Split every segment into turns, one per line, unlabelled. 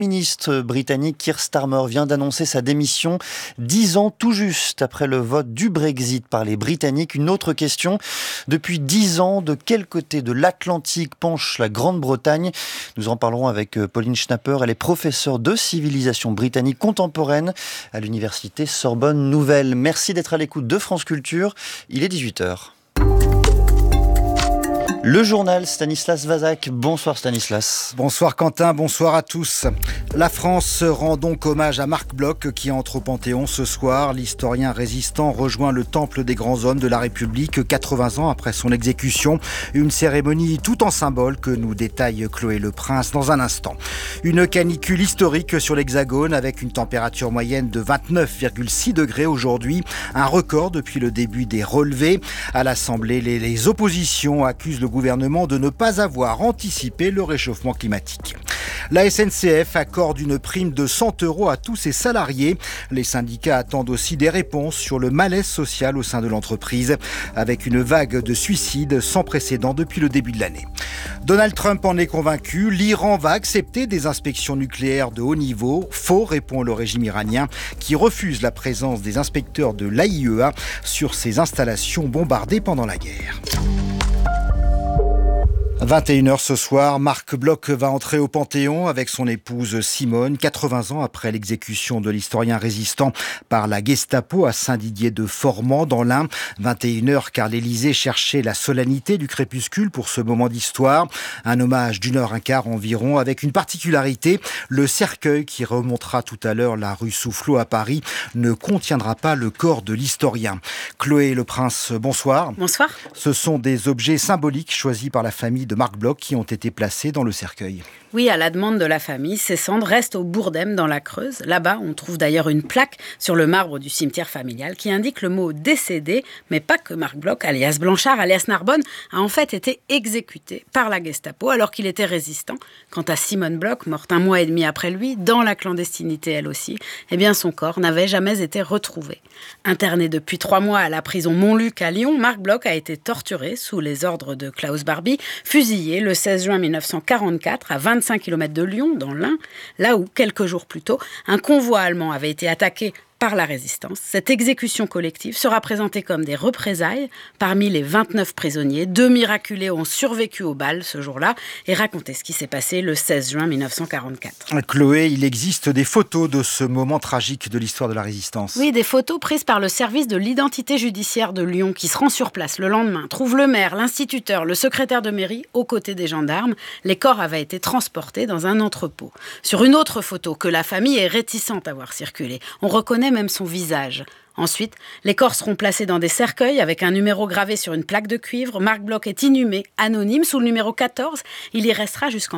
ministre britannique Keir Starmer vient d'annoncer sa démission 10 ans tout juste après le vote du Brexit par les Britanniques. Une autre question, depuis 10 ans, de quel côté de l'Atlantique penche la Grande-Bretagne? Nous en parlerons avec Pauline Schnapper. Elle est professeure de civilisation britannique contemporaine à l'université Sorbonne Nouvelle. Merci d'être à l'écoute de France Culture. Il est 18h. Le journal Stanislas Vazak. Bonsoir Stanislas.
Bonsoir Quentin, bonsoir à tous. La France rend donc hommage à Marc Bloch qui entre au Panthéon ce soir. L'historien résistant rejoint le temple des grands hommes de la République 80 ans après son exécution. Une cérémonie tout en symbole que nous détaille Chloé Leprince dans un instant. Une canicule historique sur l'Hexagone avec une température moyenne de 29,6 degrés aujourd'hui. Un record depuis le début des relevés. À l'Assemblée, les oppositions accusent le gouvernement de ne pas avoir anticipé le réchauffement climatique. La SNCF accorde une prime de 100 € à tous ses salariés. Les syndicats attendent aussi des réponses sur le malaise social au sein de l'entreprise, avec une vague de suicides sans précédent depuis le début de l'année. Donald Trump en est convaincu, l'Iran va accepter des inspections nucléaires de haut niveau. Faux, répond le régime iranien, qui refuse la présence des inspecteurs de l'AIEA sur ses installations bombardées pendant la guerre. 21h ce soir, Marc Bloch va entrer au Panthéon avec son épouse Simone, 80 ans après l'exécution de l'historien résistant par la Gestapo à Saint-Didier-de-Formans dans l'Ain. 21h car l'Élysée cherchait la solennité du crépuscule pour ce moment d'histoire. Un hommage d'1h15 environ avec une particularité, le cercueil qui remontera tout à l'heure la rue Soufflot à Paris ne contiendra pas le corps de l'historien. Chloé Leprince, bonsoir.
Bonsoir.
Ce sont des objets symboliques choisis par la famille de Marc Bloch qui ont été placés dans le cercueil.
Oui, à la demande de la famille, ces cendres restent au Bourdem dans la Creuse. Là-bas, on trouve d'ailleurs une plaque sur le marbre du cimetière familial qui indique le mot décédé, mais pas que Marc Bloch, alias Blanchard, alias Narbonne, a en fait été exécuté par la Gestapo alors qu'il était résistant. Quant à Simone Bloch, morte 1 mois et demi après lui, dans la clandestinité elle aussi, eh bien son corps n'avait jamais été retrouvé. Interné depuis 3 mois à la prison Montluc à Lyon, Marc Bloch a été torturé sous les ordres de Klaus Barbie, fusillé le 16 juin 1944 à 25 km de Lyon, dans l'Ain, là où, quelques jours plus tôt, un convoi allemand avait été attaqué par la résistance. Cette exécution collective sera présentée comme des représailles. Parmi les 29 prisonniers, 2 miraculés ont survécu aux balles ce jour-là et raconté ce qui s'est passé le 16 juin 1944.
Chloé, il existe des photos de ce moment tragique de l'histoire de la résistance.
Oui, des photos prises par le service de l'identité judiciaire de Lyon qui se rend sur place le lendemain, trouve le maire, l'instituteur, le secrétaire de mairie aux côtés des gendarmes. Les corps avaient été transportés dans un entrepôt. Sur une autre photo que la famille est réticente à voir circuler, on reconnaît même son visage. Ensuite, les corps seront placés dans des cercueils avec un numéro gravé sur une plaque de cuivre. Marc Bloch est inhumé, anonyme, sous le numéro 14. Il y restera jusqu'en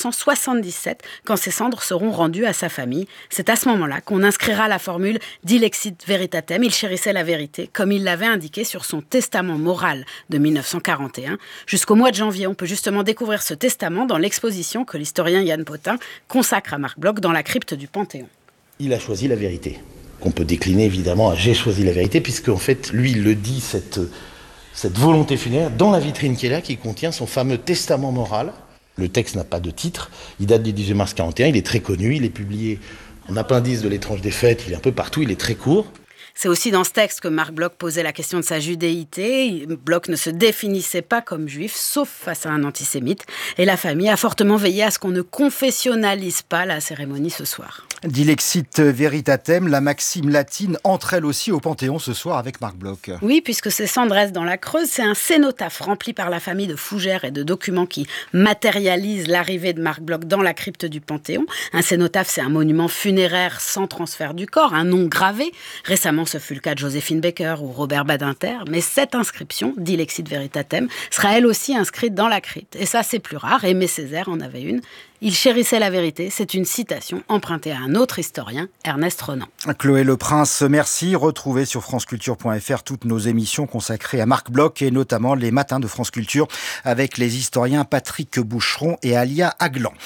1977, quand ses cendres seront rendues à sa famille. C'est à ce moment-là qu'on inscrira la formule « Dilexit veritatem ». Il chérissait la vérité, comme il l'avait indiqué sur son testament moral de 1941. Jusqu'au mois de janvier, on peut justement découvrir ce testament dans l'exposition que l'historien Yann Potin consacre à Marc Bloch dans la crypte du Panthéon.
Il a choisi la vérité. Qu'on peut décliner évidemment à « j'ai choisi la vérité » puisque en fait lui il le dit cette volonté funéraire dans la vitrine qui est là qui contient son fameux testament moral. Le texte n'a pas de titre, il date du 18 mars 1941, il est très connu, il est publié en appendice de l'Étrange des Fêtes, il est un peu partout, il est très court.
C'est aussi dans ce texte que Marc Bloch posait la question de sa judéité. Bloch ne se définissait pas comme juif, sauf face à un antisémite. Et la famille a fortement veillé à ce qu'on ne confessionnalise pas la cérémonie ce soir.
Dilexit veritatem, la maxime latine entre elle aussi au Panthéon ce soir avec Marc Bloch.
Oui, puisque ces cendres restent dans la Creuse, c'est un cénotaphe rempli par la famille de fougères et de documents qui matérialisent l'arrivée de Marc Bloch dans la crypte du Panthéon. Un cénotaphe, c'est un monument funéraire sans transfert du corps, un nom gravé. Récemment, ce fut le cas de Joséphine Baker ou Robert Badinter, mais cette inscription, Dilexit veritatem, sera elle aussi inscrite dans la crypte. Et ça, c'est plus rare. Aimé Césaire en avait une. Il chérissait la vérité. C'est une citation empruntée à un autre historien, Ernest Renan.
Chloé Leprince, merci. Retrouvez sur franceculture.fr toutes nos émissions consacrées à Marc Bloch et notamment les matins de France Culture avec les historiens Patrick Boucheron et Alia Aglan.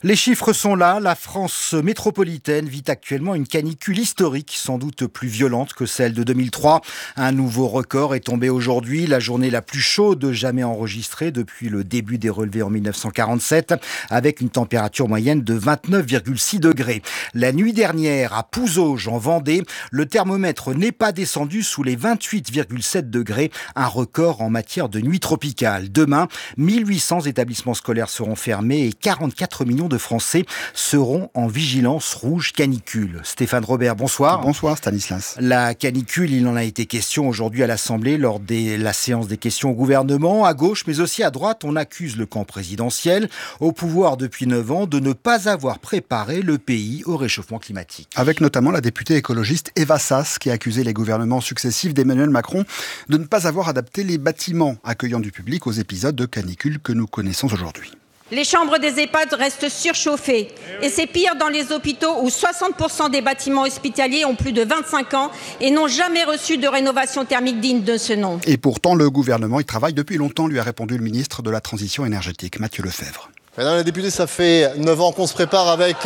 Les chiffres sont là, la France métropolitaine vit actuellement une canicule historique, sans doute plus violente que celle de 2003. Un nouveau record est tombé aujourd'hui, la journée la plus chaude jamais enregistrée depuis le début des relevés en 1947, avec une température moyenne de 29,6 degrés. La nuit dernière, à Pouzauges, en Vendée, le thermomètre n'est pas descendu sous les 28,7 degrés, un record en matière de nuit tropicale. Demain, 1800 établissements scolaires seront fermés et 44 millions de Français seront en vigilance rouge canicule. Stéphane Robert, bonsoir.
Bonsoir Stanislas.
La canicule, il en a été question aujourd'hui à l'Assemblée lors de la séance des questions au gouvernement. À gauche, mais aussi à droite, on accuse le camp présidentiel, au pouvoir depuis 9 ans, de ne pas avoir préparé le pays au réchauffement climatique.
Avec notamment la députée écologiste Eva Sas qui a accusé les gouvernements successifs d'Emmanuel Macron de ne pas avoir adapté les bâtiments accueillant du public aux épisodes de canicule que nous connaissons aujourd'hui.
Les chambres des EHPAD restent surchauffées. Et c'est pire dans les hôpitaux où 60% des bâtiments hospitaliers ont plus de 25 ans et n'ont jamais reçu de rénovation thermique digne de ce nom.
Et pourtant, le gouvernement y travaille depuis longtemps, lui a répondu le ministre de la Transition énergétique, Mathieu Lefèvre.
Madame la députée, ça fait 9 ans qu'on se prépare avec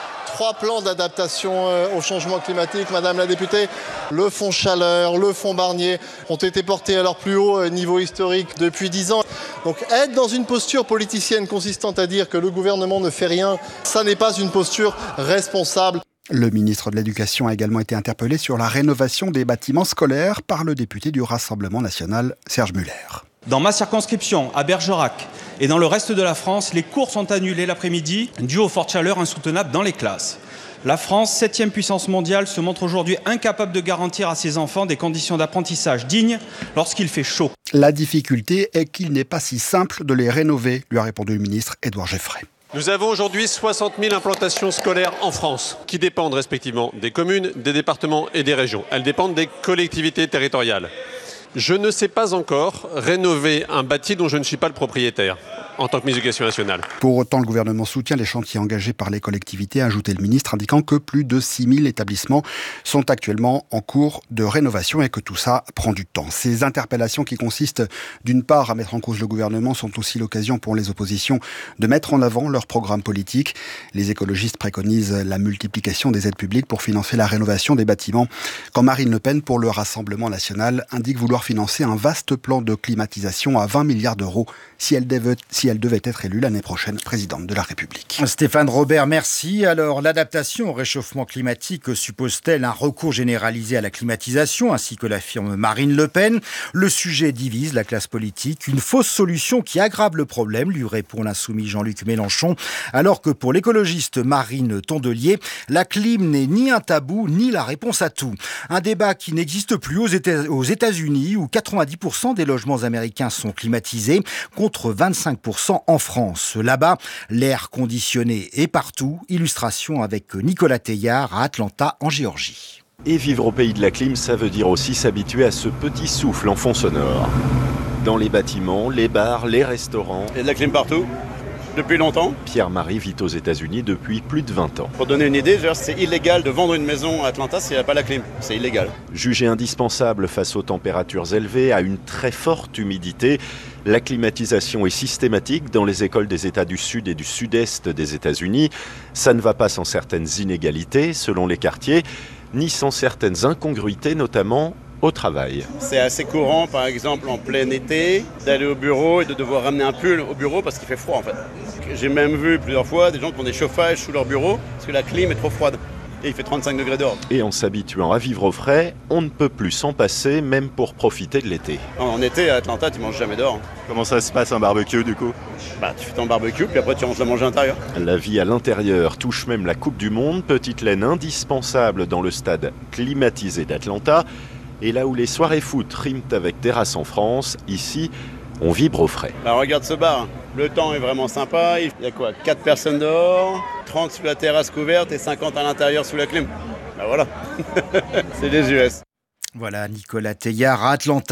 3 plans d'adaptation au changement climatique. Madame la députée, le fonds chaleur, le fonds Barnier ont été portés à leur plus haut niveau historique depuis 10 ans. Donc être dans une posture politicienne consistant à dire que le gouvernement ne fait rien, ça n'est pas une posture responsable.
Le ministre de l'Éducation a également été interpellé sur la rénovation des bâtiments scolaires par le député du Rassemblement national, Serge Muller.
Dans ma circonscription, à Bergerac, et dans le reste de la France, les cours sont annulés l'après-midi, dû aux fortes chaleurs insoutenables dans les classes. La France, 7e puissance mondiale, se montre aujourd'hui incapable de garantir à ses enfants des conditions d'apprentissage dignes lorsqu'il fait chaud.
La difficulté est qu'il n'est pas si simple de les rénover, lui a répondu le ministre Édouard Geffray.
Nous avons aujourd'hui 60 000 implantations scolaires en France, qui dépendent respectivement des communes, des départements et des régions. Elles dépendent des collectivités territoriales. Je ne sais pas encore rénover un bâti dont je ne suis pas le propriétaire en tant que ministre de l'Éducation nationale.
Pour autant, le gouvernement soutient les chantiers engagés par les collectivités, a ajouté le ministre, indiquant que plus de 6 000 établissements sont actuellement en cours de rénovation et que tout ça prend du temps. Ces interpellations qui consistent d'une part à mettre en cause le gouvernement sont aussi l'occasion pour les oppositions de mettre en avant leur programme politique. Les écologistes préconisent la multiplication des aides publiques pour financer la rénovation des bâtiments, quand Marine Le Pen, pour le Rassemblement national, indique vouloir financer un vaste plan de climatisation à 20 milliards d'euros si elle devait être élue l'année prochaine présidente de la République.
Stéphane Robert, merci. Alors, l'adaptation au réchauffement climatique suppose-t-elle un recours généralisé à la climatisation, ainsi que l'affirme Marine Le Pen? Le sujet divise la classe politique. Une fausse solution qui aggrave le problème, lui répond l'insoumis Jean-Luc Mélenchon. Alors que pour l'écologiste Marine Tondelier, la clim n'est ni un tabou, ni la réponse à tout. Un débat qui n'existe plus aux États-Unis, où 90% des logements américains sont climatisés, contre 25% en France. Là-bas, l'air conditionné est partout. Illustration avec Nicolas Teillard à Atlanta, en Géorgie.
Et vivre au pays de la clim, ça veut dire aussi s'habituer à ce petit souffle en fond sonore. Dans les bâtiments, les bars, les restaurants.
Il y a de la clim partout, depuis longtemps.
Pierre-Marie vit aux États-Unis depuis plus de 20 ans.
Pour donner une idée, c'est illégal de vendre une maison à Atlanta s'il n'y a pas la clim. C'est illégal.
Jugée indispensable face aux températures élevées, à une très forte humidité, la climatisation est systématique dans les écoles des États du Sud et du Sud-Est des États-Unis. Ça ne va pas sans certaines inégalités selon les quartiers, ni sans certaines incongruités, notamment au travail.
C'est assez courant, par exemple, en plein été, d'aller au bureau et de devoir ramener un pull au bureau parce qu'il fait froid, en fait. J'ai même vu plusieurs fois des gens qui ont des chauffages sous leur bureau parce que la clim est trop froide. Et il fait 35 degrés dehors.
Et en s'habituant à vivre au frais, on ne peut plus s'en passer, même pour profiter de l'été.
En été, à Atlanta, tu manges jamais dehors.
Comment ça se passe un barbecue, du coup ?
Tu fais ton barbecue, puis après tu rentres le manger à l'intérieur.
La vie à l'intérieur touche même la Coupe du Monde, petite laine indispensable dans le stade climatisé d'Atlanta. Et là où les soirées foot riment avec terrasse en France, ici, on vibre au frais.
Regarde ce bar, le temps est vraiment sympa, il y a quoi, 4 personnes dehors, 30 sous la terrasse couverte et 50 à l'intérieur sous la clim. Voilà, c'est les US.
Voilà, Nicolas Teillard à Atlanta.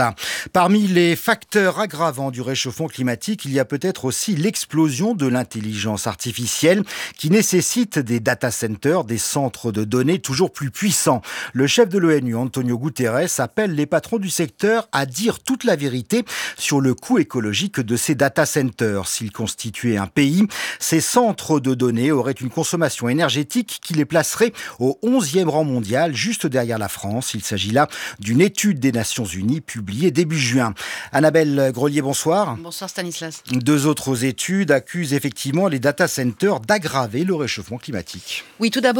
Parmi les facteurs aggravants du réchauffement climatique, il y a peut-être aussi l'explosion de l'intelligence artificielle qui nécessite des data centers, des centres de données toujours plus puissants. Le chef de l'ONU, Antonio Guterres, appelle les patrons du secteur à dire toute la vérité sur le coût écologique de ces data centers. S'ils constituaient un pays, ces centres de données auraient une consommation énergétique qui les placerait au 11e rang mondial, juste derrière la France. Il s'agit là d'une étude des Nations Unies publiée début juin. Annabelle Grelier, bonsoir.
Bonsoir Stanislas.
2 autres études accusent effectivement les data centers d'aggraver le réchauffement climatique.
Oui, tout d'abord,